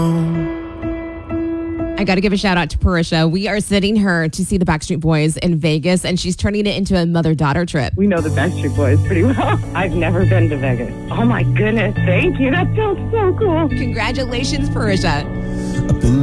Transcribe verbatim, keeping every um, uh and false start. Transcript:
I got to give a shout out to Parisha. We are sending her to see the Backstreet Boys in Vegas, and she's turning it into a mother-daughter trip. We know the Backstreet Boys pretty well. I've never been to Vegas. Oh, my goodness. Thank you. That sounds so cool. Congratulations, Parisha.